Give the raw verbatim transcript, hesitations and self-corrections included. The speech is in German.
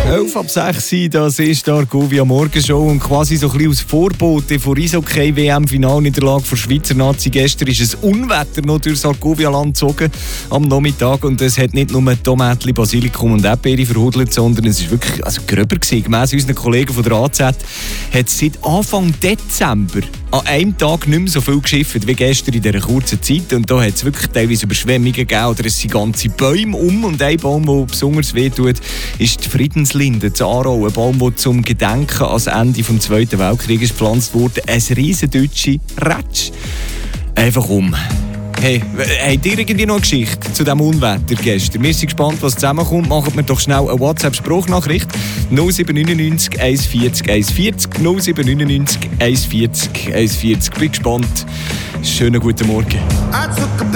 elf ab sechs, das ist die Argovia Morgenshow und quasi so ein bisschen als Vorbote vor Eishockey-W M-Finalniederlage der Schweizer Nazi. Gestern ist ein Unwetter noch durchs Argovia-Land gezogen am Nachmittag und es hat nicht nur Tomatli, Basilikum und Erdbeere verhudelt, sondern es ist wirklich also gröber gewesen. Gemäss unseren Kollegen von der A Z hat es seit Anfang Dezember an einem Tag nicht mehr so viel geschifft wie gestern in dieser kurzen Zeit. Und da hat es wirklich teilweise Überschwemmungen gegeben oder es sind ganze Bäume um. Und ein Baum, der besonders wehtut, ist die Friedenslinde in Aarau. Ein Baum, der zum Gedenken an das Ende des Zweiten Weltkrieges gepflanzt wurde. Ein riesen deutsche Ratsch. Einfach um. Hey, habt ihr irgendwie noch eine Geschichte zu diesem Unwetter gestern? Wir sind gespannt, was zusammenkommt. Machen wir doch schnell eine WhatsApp-Spruchnachricht. null sieben neun neun eins vier null eins vier null null sieben neun neun eins vier null eins vier null. Bin gespannt. Schönen guten Morgen.